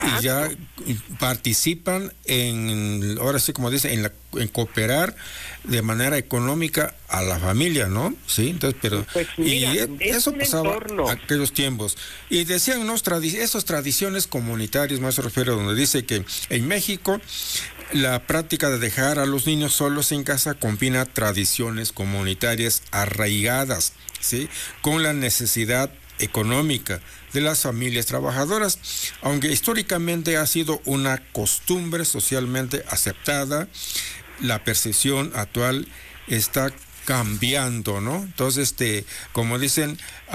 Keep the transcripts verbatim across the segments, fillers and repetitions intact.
y ya participan en, ahora sí como dice, en, la, en cooperar de manera económica a la familia, ¿no? Sí, entonces, pero pues mira, y eso pasaba en aquellos tiempos. Y decían unos tradi esas tradiciones comunitarias, más se refiere, donde dice que en México la práctica de dejar a los niños solos en casa combina tradiciones comunitarias arraigadas, ¿sí?, con la necesidad económica de las familias trabajadoras, aunque históricamente ha sido una costumbre socialmente aceptada, la percepción actual está cambiando, ¿no? Entonces, este, como dicen,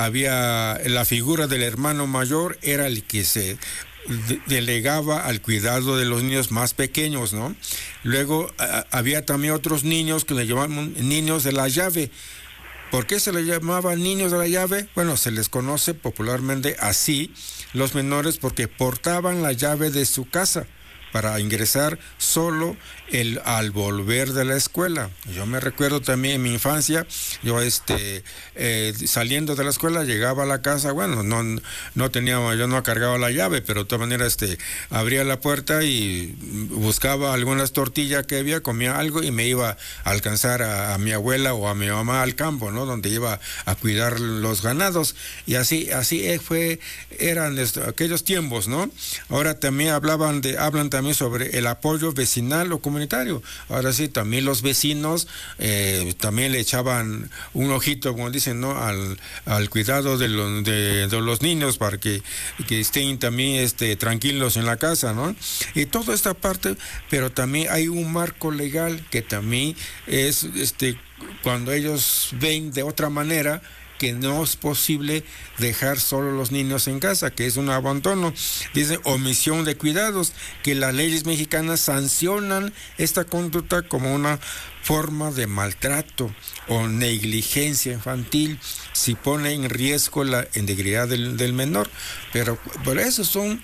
había la figura del hermano mayor, era el que se de delegaba al cuidado de los niños más pequeños, ¿no? Luego a, había también otros niños que le llamaban niños de la llave. ¿Por qué se les llamaba niños de la llave? Bueno, se les conoce popularmente así los menores porque portaban la llave de su casa para ingresar solo el, al volver de la escuela. Yo me recuerdo también en mi infancia, yo este eh, saliendo de la escuela llegaba a la casa, bueno, no, no teníamos, yo no cargaba la llave, pero de todas maneras este, abría la puerta y buscaba algunas tortillas que había, comía algo y me iba a alcanzar a, a mi abuela o a mi mamá al campo, ¿no?, donde iba a cuidar los ganados, y así, así fue, eran esto, aquellos tiempos, ¿no? Ahora también hablaban de, hablan también sobre el apoyo vecinal o comunitario. Ahora sí, también los vecinos eh, también le echaban un ojito, como dicen, ¿no?, al, al cuidado de, lo, de, de los niños para que, que estén también este, tranquilos en la casa, ¿no? Y toda esta parte, pero también hay un marco legal que también es, este, cuando ellos ven de otra manera que no es posible dejar solo los niños en casa, que es un abandono. Dice omisión de cuidados, que las leyes mexicanas sancionan esta conducta como una forma de maltrato o negligencia infantil si pone en riesgo la integridad del, del menor. Pero por eso son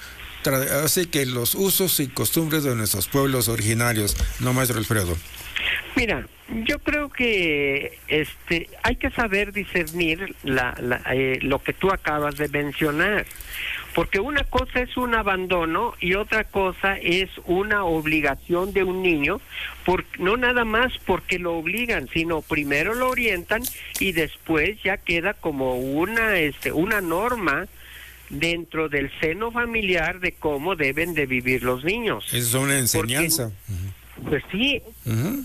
así que los usos y costumbres de nuestros pueblos originarios, ¿no, maestro Alfredo? Mira, yo creo que este hay que saber discernir la, la, eh, lo que tú acabas de mencionar, porque una cosa es un abandono y otra cosa es una obligación de un niño, por, no nada más porque lo obligan, sino primero lo orientan y después ya queda como una este una norma dentro del seno familiar de cómo deben de vivir los niños. Es una enseñanza. Porque, uh-huh. Pues sí, uh-huh.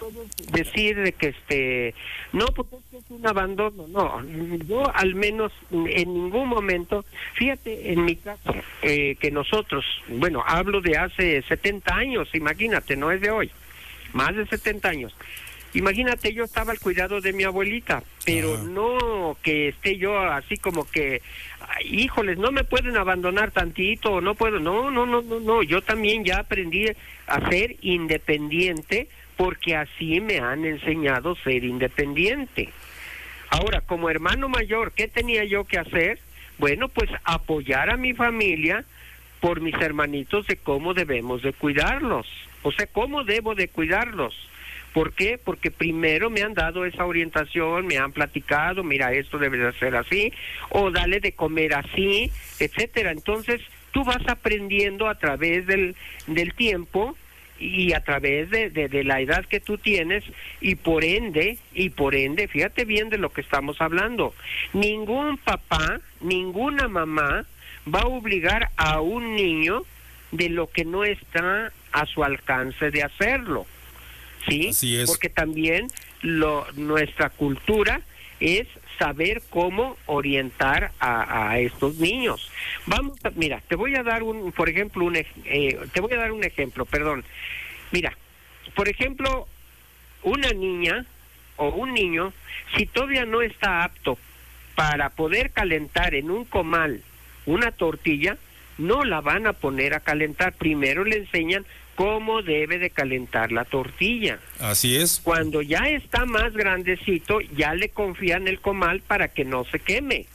decir de que este no, porque es un abandono, no, yo al menos en ningún momento, fíjate en mi caso, eh, que nosotros, bueno, hablo de hace setenta años, imagínate, no es de hoy, más de setenta años. Imagínate, yo estaba al cuidado de mi abuelita, pero uh-huh. no que esté yo así como que, híjoles, no me pueden abandonar tantito, no puedo, no, no, no, no, no, yo también ya aprendí a ser independiente porque así me han enseñado a ser independiente. Ahora, como hermano mayor, ¿qué tenía yo que hacer? Bueno, pues apoyar a mi familia por mis hermanitos de cómo debemos de cuidarlos, o sea, cómo debo de cuidarlos. ¿Por qué? Porque primero me han dado esa orientación, me han platicado, mira, esto debe de ser así, o dale de comer así, etcétera. Entonces, tú vas aprendiendo a través del, del tiempo y a través de, de, de la edad que tú tienes, y por ende, y por ende, fíjate bien de lo que estamos hablando. Ningún papá, ninguna mamá va a obligar a un niño de lo que no está a su alcance de hacerlo. Sí, así es. Porque también lo, nuestra cultura es saber cómo orientar a, a estos niños. Vamos, a, mira, te voy a dar un, por ejemplo, un, eh, te voy a dar un ejemplo, perdón. Mira, por ejemplo, una niña o un niño, si todavía no está apto para poder calentar en un comal una tortilla, no la van a poner a calentar. Primero le enseñan cómo debe de calentar la tortilla. Así es. Cuando ya está más grandecito, ya le confían el comal para que no se queme.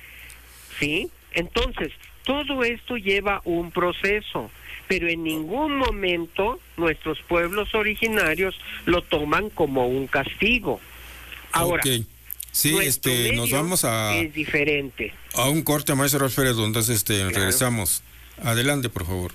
¿Sí? Entonces, todo esto lleva un proceso, pero en ningún momento nuestros pueblos originarios lo toman como un castigo. Ahora, okay. Sí, este, nos vamos a es diferente. A un corte, maestro Alfredo, entonces este, claro. Regresamos. Adelante, por favor.